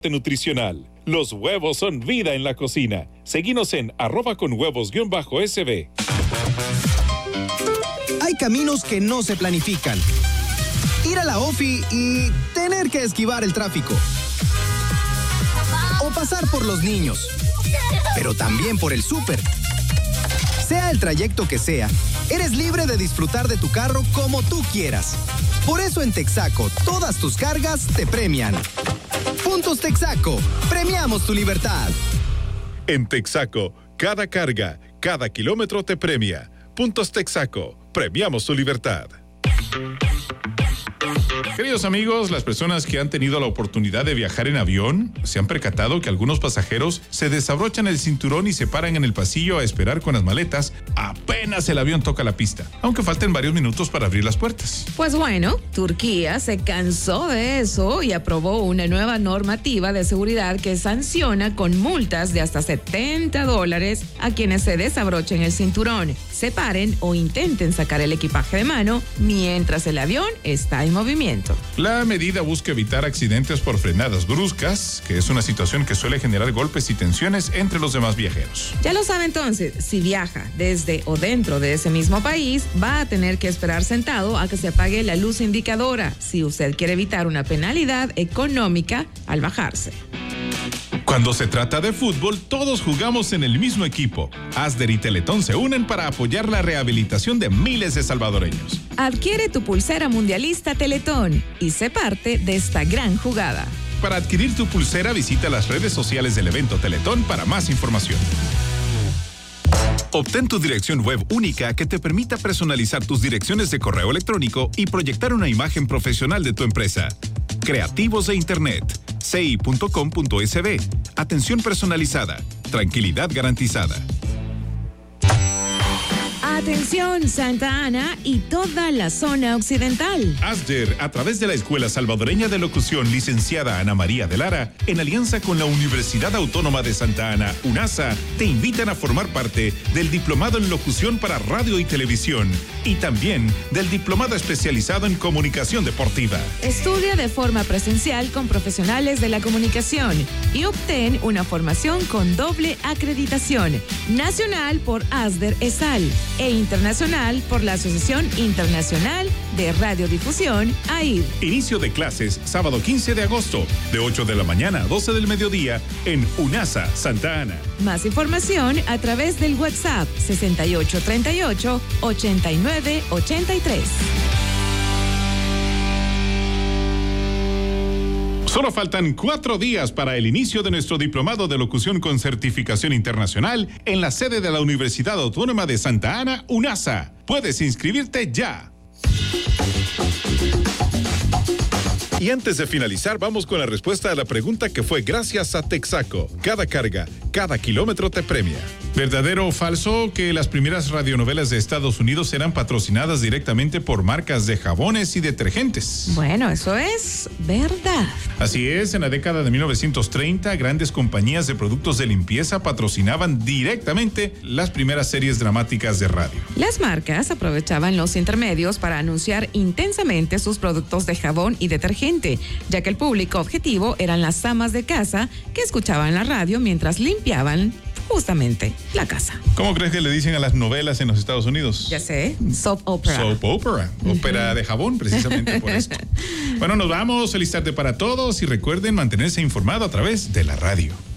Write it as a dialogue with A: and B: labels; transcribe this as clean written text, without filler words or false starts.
A: Nutricional. Los huevos son vida en la cocina. Seguinos en @conhuevos_sb.
B: Hay caminos que no se planifican. Ir a la OFI y tener que esquivar el tráfico. O pasar por los niños. Pero también por el súper. Sea el trayecto que sea, eres libre de disfrutar de tu carro como tú quieras. Por eso en Texaco, todas tus cargas te premian. Puntos Texaco, premiamos tu libertad.
A: En Texaco, cada carga, cada kilómetro te premia. Puntos Texaco, premiamos tu libertad. Queridos amigos, las personas que han tenido la oportunidad de viajar en avión se han percatado que algunos pasajeros se desabrochan el cinturón y se paran en el pasillo a esperar con las maletas apenas el avión toca la pista, aunque falten varios minutos para abrir las puertas.
C: Pues bueno, Turquía se cansó de eso y aprobó una nueva normativa de seguridad que sanciona con multas de hasta $70 a quienes se desabrochen el cinturón, se paren o intenten sacar el equipaje de mano mientras el avión está en movimiento.
A: La medida busca evitar accidentes por frenadas bruscas, que es una situación que suele generar golpes y tensiones entre los demás viajeros.
C: Ya lo sabe entonces, si viaja desde o dentro de ese mismo país, va a tener que esperar sentado a que se apague la luz indicadora, si usted quiere evitar una penalidad económica al bajarse.
A: Cuando se trata de fútbol, todos jugamos en el mismo equipo. Asder y Teletón se unen para apoyar la rehabilitación de miles de salvadoreños.
C: Adquiere tu pulsera mundialista Teletón y sé parte de esta gran jugada.
A: Para adquirir tu pulsera, visita las redes sociales del evento Teletón para más información. Obtén tu dirección web única que te permita personalizar tus direcciones de correo electrónico y proyectar una imagen profesional de tu empresa. Creativos de Internet. ci.com.sb. Atención personalizada. Tranquilidad garantizada.
C: Atención Santa Ana y toda la zona occidental.
A: Asder, a través de la Escuela Salvadoreña de Locución licenciada Ana María de Lara, en alianza con la Universidad Autónoma de Santa Ana, UNASA, te invitan a formar parte del Diplomado en Locución para Radio y Televisión y también del Diplomado especializado en Comunicación Deportiva.
C: Estudia de forma presencial con profesionales de la comunicación y obtén una formación con doble acreditación, nacional por Asder ESAL e internacional por la Asociación Internacional de Radiodifusión, AID.
A: Inicio de clases sábado 15 de agosto, de 8 de la mañana a 12 del mediodía en UNASA, Santa Ana.
C: Más información a través del WhatsApp 6838-8983.
A: Solo faltan 4 días para el inicio de nuestro diplomado de locución con certificación internacional en la sede de la Universidad Autónoma de Santa Ana, UNASA. Puedes inscribirte ya. Y antes de finalizar, vamos con la respuesta a la pregunta que fue gracias a Texaco. Cada carga, cada kilómetro te premia. ¿Verdadero o falso que las primeras radionovelas de Estados Unidos eran patrocinadas directamente por marcas de jabones y detergentes?
C: Bueno, eso es verdad.
A: Así es, en la década de 1930, grandes compañías de productos de limpieza patrocinaban directamente las primeras series dramáticas de radio.
C: Las marcas aprovechaban los intermedios para anunciar intensamente sus productos de jabón y detergente, ya que el público objetivo eran las amas de casa que escuchaban la radio mientras limpiaban justamente la casa.
A: ¿Cómo crees que le dicen a las novelas en los Estados Unidos?
C: Ya sé, soap opera.
A: Soap opera, ópera de jabón, precisamente por esto. Bueno, nos vamos. Feliz tarde para todos y recuerden mantenerse informado a través de la radio.